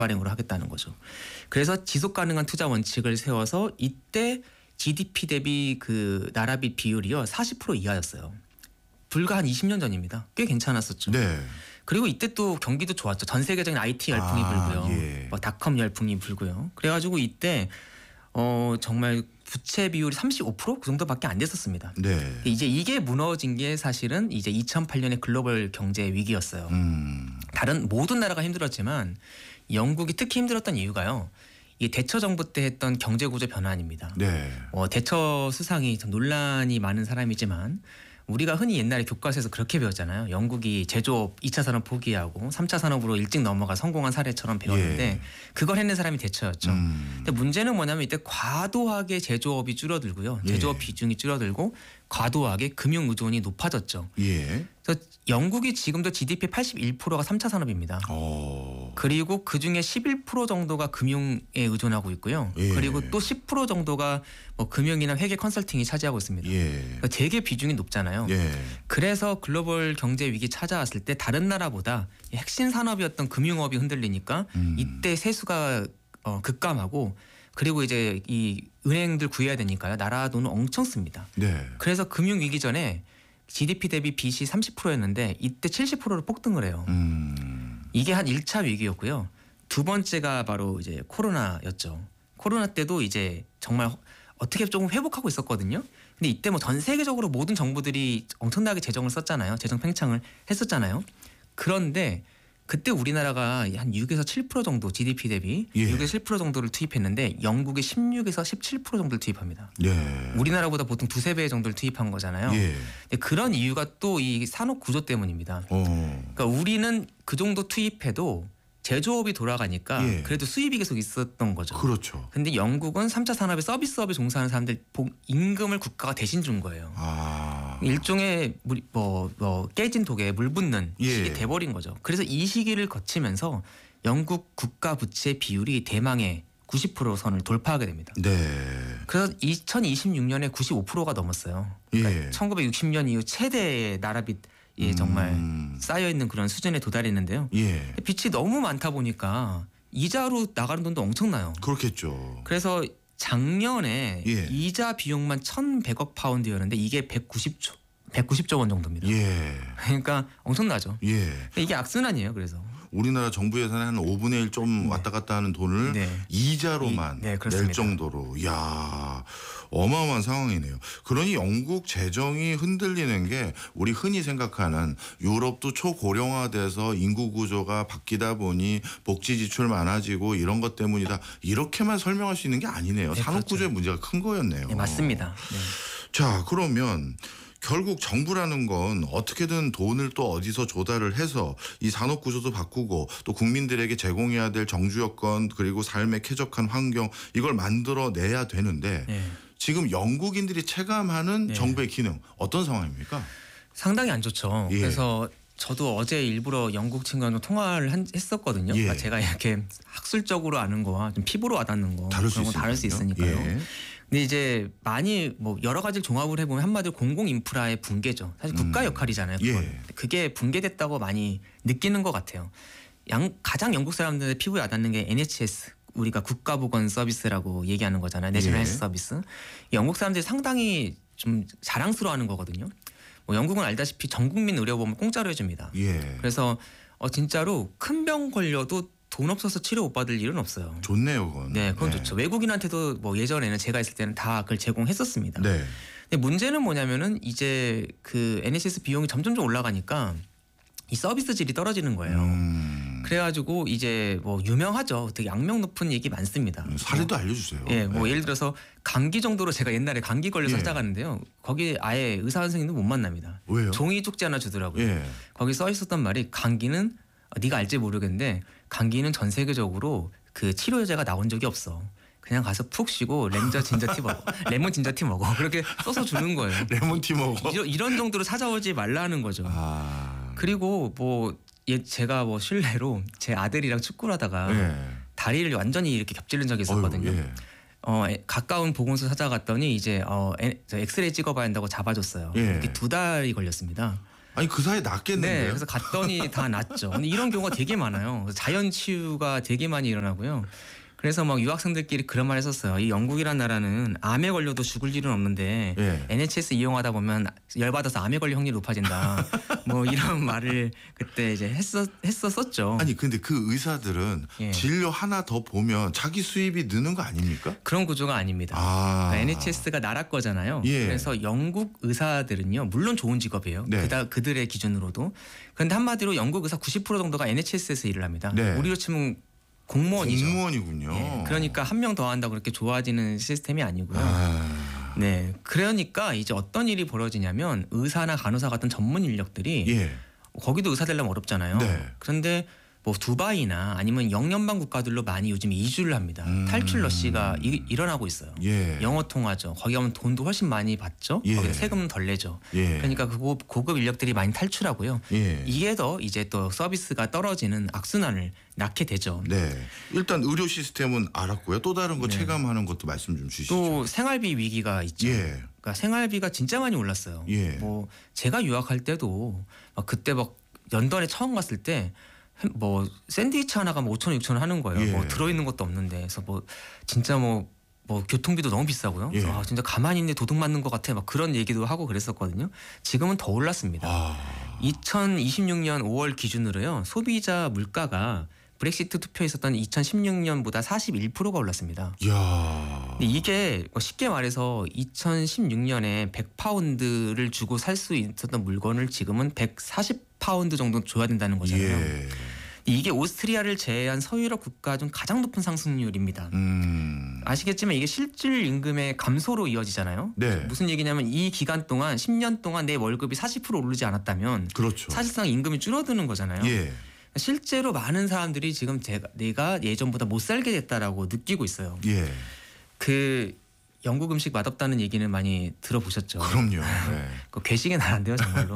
발행으로 하겠다는 거죠. 그래서 지속 가능한 투자 원칙을 세워서 이때 GDP 대비 그 나라빚 비율이요 40% 이하였어요. 불과 한 20년 전입니다. 꽤 괜찮았었죠. 네. 그리고 이때 또 경기도 좋았죠. 전 세계적인 IT 열풍이 불고요. 예. 뭐 닷컴 열풍이 불고요. 그래가지고 이때 정말 부채 비율이 35%그 정도밖에 안 됐었습니다. 네. 이제 이게 무너진 게 사실은 이제 2008년의 글로벌 경제 위기였어요. 다른 모든 나라가 힘들었지만 영국이 특히 힘들었던 이유가요. 이 대처 정부 때 했던 경제 구조 변환입니다. 네. 대처 수상이 좀 논란이 많은 사람이지만 우리가 흔히 옛날에 교과서에서 그렇게 배웠잖아요. 영국이 제조업 2차 산업 포기하고 3차 산업으로 일찍 넘어가 성공한 사례처럼 배웠는데 예. 그걸 해낸 사람이 대처였죠. 근데 문제는 뭐냐면 이때 과도하게 제조업이 줄어들고요. 제조업 예. 비중이 줄어들고 과도하게 금융 의존이 높아졌죠. 예. 그래서 영국이 지금도 GDP 81%가 3차 산업입니다. 그리고 그중에 11% 정도가 금융에 의존하고 있고요. 예. 그리고 또 10% 정도가 뭐 금융이나 회계 컨설팅이 차지하고 있습니다. 예. 그러니까 되게 비중이 높잖아요. 예. 그래서 글로벌 경제 위기 찾아왔을 때 다른 나라보다 핵심 산업이었던 금융업이 흔들리니까 이때 세수가 급감하고 그리고 이제 이 은행들 구해야 되니까요. 나라 돈을 엄청 씁니다. 네. 그래서 금융 위기 전에 GDP 대비 빚이 30%였는데 이때 70%로 폭등을 해요. 이게 한 1차 위기였고요. 두 번째가 바로 이제 코로나였죠. 코로나 때도 이제 정말 어떻게 조금 회복하고 있었거든요. 근데 이때 뭐 전 세계적으로 모든 정부들이 엄청나게 재정을 썼잖아요. 재정 팽창을 했었잖아요. 그런데 그때 우리나라가 한 6에서 7% 정도 GDP 대비 예. 6에서 7% 정도를 투입했는데 영국이 16에서 17% 정도를 투입합니다. 네. 우리나라보다 보통 두세 배 정도를 투입한 거잖아요. 예. 근데 그런 이유가 또 이 산업 구조 때문입니다. 그러니까 우리는 그 정도 투입해도 제조업이 돌아가니까 예. 그래도 수입이 계속 있었던 거죠. 그렇죠. 근데 영국은 3차 산업의 서비스업에 종사하는 사람들 임금을 국가가 대신 준 거예요. 일종의 깨진 독에 물 붓는 예. 시기 돼버린 거죠. 그래서 이 시기를 거치면서 영국 국가 부채 비율이 대망의 90% 선을 돌파하게 됩니다. 네. 그래서 2026년에 95%가 넘었어요. 그러니까 예. 1960년 이후 최대의 나라빚이 정말 쌓여 있는 그런 수준에 도달했는데요. 예. 빚이 너무 많다 보니까 이자로 나가는 돈도 엄청나요. 그렇겠죠. 그래서 작년에 예. 이자 비용만 1,100억 파운드였는데 이게 190조 원 정도입니다. 예. 그러니까 엄청나죠. 예. 이게 악순환이에요. 그래서. 우리나라 정부 예산의 한 5분의 1 좀 왔다 갔다 하는 돈을 네. 이자로만 네, 낼 그렇습니다. 정도로. 이야, 어마어마한 상황이네요. 그러니 영국 재정이 흔들리는 게 우리 흔히 생각하는 유럽도 초고령화돼서 인구 구조가 바뀌다 보니 복지 지출 많아지고 이런 것 때문이다. 이렇게만 설명할 수 있는 게 아니네요. 네, 산업 구조의 그렇죠. 문제가 큰 거였네요. 네, 맞습니다. 네. 자, 그러면 결국 정부라는 건 어떻게든 돈을 또 어디서 조달을 해서 이 산업 구조도 바꾸고 또 국민들에게 제공해야 될 정주 여건 그리고 삶의 쾌적한 환경 이걸 만들어내야 되는데 네. 지금 영국인들이 체감하는 네. 정부의 기능 어떤 상황입니까? 상당히 안 좋죠. 예. 그래서 저도 어제 일부러 영국 친구랑 통화를 했었거든요. 예. 그러니까 제가 이렇게 학술적으로 아는 거와 좀 피부로 와닿는 거 다를 수 그런 거 다를 수 있으니까요. 예. 근데 이제 많이 뭐 여러 가지를 종합을 해보면 한마디로 공공 인프라의 붕괴죠. 사실 국가 역할이잖아요. 그건. 예. 그게 붕괴됐다고 많이 느끼는 것 같아요. 가장 영국 사람들의 피부에 와닿는 게 NHS. 우리가 국가보건 서비스라고 얘기하는 거잖아요. 내셔널 예. 헬스 서비스. 영국 사람들이 상당히 좀 자랑스러워하는 거거든요. 뭐 영국은 알다시피 전 국민 의료보험을 공짜로 해줍니다. 예. 그래서 진짜로 큰 병 걸려도 돈 없어서 치료 못 받을 일은 없어요. 좋네요, 그건. 네, 그건 좋죠. 외국인한테도 뭐 예전에는 제가 있을 때는 다 그걸 제공했었습니다. 네. 근데 문제는 뭐냐면은 이제 그 NHS 비용이 점점 올라가니까 이 서비스 질이 떨어지는 거예요. 그래가지고 이제 뭐 유명하죠. 되게 악명 높은 얘기 많습니다. 사례도 알려주세요. 예, 뭐 네. 예를 들어서 감기 정도로 제가 옛날에 감기 걸려서 예. 찾아갔는데요. 거기 아예 의사 선생님도 못 만납니다. 왜요? 종이 쪽지 하나 주더라고요. 예. 거기 써 있었던 말이 감기는 네가 알지 모르겠는데 감기는 전 세계적으로 그 치료제가 나온 적이 없어. 그냥 가서 푹 쉬고 진저티 먹어. 레몬 진저티 먹어. 그렇게 써서 주는 거예요. 레몬티 먹어. 이런 정도로 찾아오지 말라는 거죠. 그리고 뭐 제가 뭐 실례로 제 아들이랑 축구를 하다가 예. 다리를 완전히 이렇게 겹치는 적이 있었거든요. 어휴, 예. 가까운 보건소 찾아갔더니 이제 저 엑스레이 찍어봐야 한다고 잡아줬어요. 예. 이렇게 2달이 걸렸습니다. 아니 그 사이에 네, 낫겠는데요. 그래서 갔더니 다 낫죠. 근데 이런 경우가 되게 많아요. 그래서 자연 치유가 되게 많이 일어나고요. 그래서 막 유학생들끼리 그런 말 했었어요. 이 영국이란 나라는 암에 걸려도 죽을 일은 없는데 예. NHS 이용하다 보면 열받아서 암에 걸릴 확률이 높아진다. 뭐 이런 말을 그때 이제 했었었죠. 아니 근데 그 의사들은 예. 진료 하나 더 보면 자기 수입이 느는 거 아닙니까? 그런 구조가 아닙니다. 아. NHS가 나라 거잖아요. 예. 그래서 영국 의사들은요, 물론 좋은 직업이에요. 네. 그들의 기준으로도. 그런데 한마디로 영국 의사 90% 정도가 NHS에서 일을 합니다. 네. 우리로 치면 공무원이죠. 공무원이군요. 예, 그러니까 한 명 더 한다고 그렇게 좋아지는 시스템이 아니고요. 아. 네, 그러니까 이제 어떤 일이 벌어지냐면 의사나 간호사 같은 전문 인력들이 예. 거기도 의사 되려면 어렵잖아요. 네. 그런데 뭐 두바이나 아니면 영연방 국가들로 많이 요즘 이주를 합니다. 탈출 러시가 일어나고 있어요. 예. 영어 통하죠. 거기 가면 돈도 훨씬 많이 받죠. 예. 거기서 세금은 덜 내죠. 예. 그러니까 그 고급 인력들이 많이 탈출하고요. 예. 이게 더 이제 또 서비스가 떨어지는 악순환을 낳게 되죠. 네. 일단 의료 시스템은 알았고요. 또 다른 거 체감하는 것도 말씀 좀 주시죠. 네. 또 생활비 위기가 있죠. 예. 그러니까 생활비가 진짜 많이 올랐어요. 예. 뭐 제가 유학할 때도 막 그때 막 런던에 처음 갔을 때 뭐 샌드위치 하나가 뭐 5,000원, 6,000원 하는 거예요. 예. 뭐 들어있는 것도 없는데, 그래서 뭐 진짜 뭐 교통비도 너무 비싸고요. 예. 아, 진짜 가만히 있는데 도둑 맞는 것 같아. 막 그런 얘기도 하고 그랬었거든요. 지금은 더 올랐습니다. 아. 2026년 5월 기준으로요, 소비자 물가가 브렉시트 투표에 있었던 2016년보다 41%가 올랐습니다. 야. 근데 이게 쉽게 말해서 2016년에 100파운드를 주고 살 수 있었던 물건을 지금은 140파운드 정도 줘야 된다는 거잖아요. 예. 이게 오스트리아를 제외한 서유럽 국가 중 가장 높은 상승률입니다. 아시겠지만 이게 실질 임금의 감소로 이어지잖아요. 네. 무슨 얘기냐면 이 기간 동안 10년 동안 내 월급이 40% 오르지 않았다면 그렇죠. 사실상 임금이 줄어드는 거잖아요. 예. 실제로 많은 사람들이 지금 내가 예전보다 못 살게 됐다라고 느끼고 있어요. 예. 그 영국 음식 맛없다는 얘기는 많이 들어보셨죠? 그럼요. 네. 그 괴식의 나라인데요, 정말로.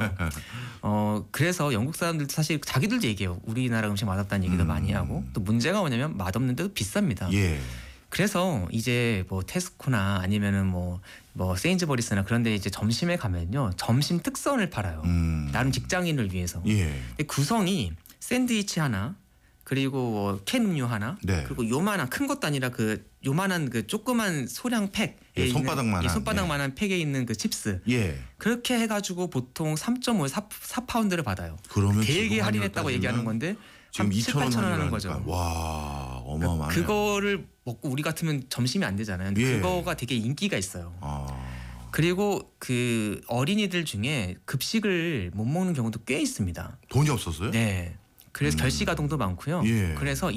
그래서 영국 사람들도 사실 자기들도 얘기해요. 우리나라 음식 맛없다는 얘기도 많이 하고, 또 문제가 뭐냐면 맛없는데도 비쌉니다. 예. 그래서 이제 뭐 테스코나 아니면은 뭐 세인즈버리스나 그런데 이제 점심에 가면요, 점심 특선을 팔아요. 나름 직장인을 위해서. 예. 근데 구성이 샌드위치 하나, 그리고 캔 음료 하나, 네. 그리고 요만한 큰 것도 아니라 그 요만한 그 조그만 소량 팩, 예, 손바닥만한. 손바닥만한 팩에 있는 그 칩스. 예. 그렇게 해가지고 보통 3.5, 4파운드를 받아요. 그러면 되게 지금 할인했다고 환율로 얘기하는 따지면 건데 지금 7, 2,000원 8,000원 하는 하는 거죠. 와, 어마어마하네요. 그거를 먹고 우리 같으면 점심이 안 되잖아요. 근데 예. 그거가 되게 인기가 있어요. 아. 그리고 그 어린이들 중에 급식을 못 먹는 경우도 꽤 있습니다. 돈이 없었어요? 네. 그래서 결식아동도 많고요. 예. 그래서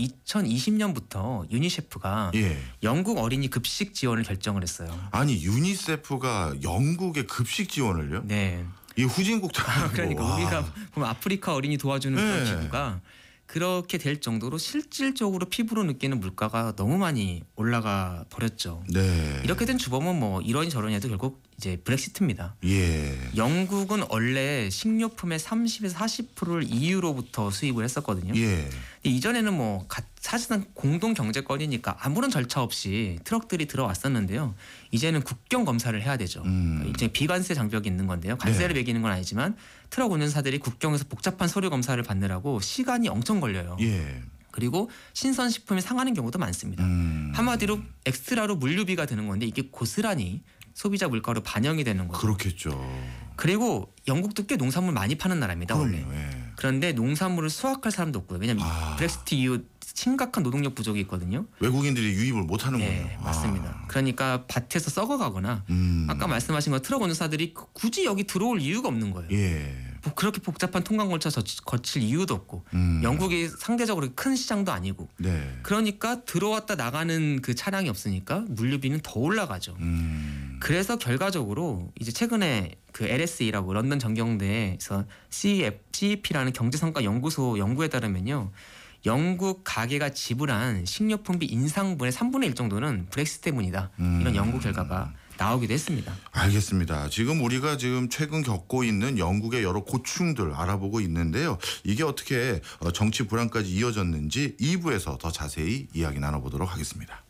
2020년부터 유니세프가 예. 영국 어린이 급식 지원을 결정을 했어요. 아니 유니세프가 영국의 급식 지원을요? 네. 이 후진국장. 그러니까 우리가 보면 아프리카 어린이 도와주는 그런 네. 기구가 그렇게 될 정도로 실질적으로 피부로 느끼는 물가가 너무 많이 올라가 버렸죠. 네. 이렇게 된 주범은 뭐 이러니 저러니 해도 결국 이제 브렉시트입니다. 예. 영국은 원래 식료품의 30에서 40%를 EU로부터 수입을 했었거든요. 예. 근데 이전에는 뭐 사실상 공동 경제권이니까 아무런 절차 없이 트럭들이 들어왔었는데요. 이제는 국경 검사를 해야 되죠. 이제 비관세 장벽이 있는 건데요. 관세를 네. 매기는 건 아니지만 트럭 운전사들이 국경에서 복잡한 서류 검사를 받느라고 시간이 엄청 걸려요. 예. 그리고 신선식품이 상하는 경우도 많습니다. 한마디로 엑스트라로 물류비가 드는 건데 이게 고스란히 소비자 물가로 반영이 되는 거죠. 그렇겠죠. 그리고 영국도 꽤 농산물 많이 파는 나라입니다. 원래. 그럼요. 예. 그런데 농산물을 수확할 사람도 없고요. 왜냐하면 브렉시트 이후 심각한 노동력 부족이 있거든요. 외국인들이 유입을 못 하는군요. 네, 맞습니다. 그러니까 밭에서 썩어가거나 아까 말씀하신 것 트럭 운전사들이 굳이 여기 들어올 이유가 없는 거예요. 예. 뭐 그렇게 복잡한 통관 절차 거칠 이유도 없고 영국이 상대적으로 큰 시장도 아니고 네. 그러니까 들어왔다 나가는 그 차량이 없으니까 물류비는 더 올라가죠. 그래서 결과적으로 이제 최근에 그 LSE라고 런던 전경대에서 CEP라는 경제성과 연구소 연구에 따르면요. 영국 가계가 지불한 식료품비 인상분의 3분의 1 정도는 브렉시트 때문이다. 이런 연구 결과가 나오기도 했습니다. 알겠습니다. 지금 우리가 지금 최근 겪고 있는 영국의 여러 고충들 알아보고 있는데요. 이게 어떻게 정치 불안까지 이어졌는지 2부에서 더 자세히 이야기 나눠보도록 하겠습니다.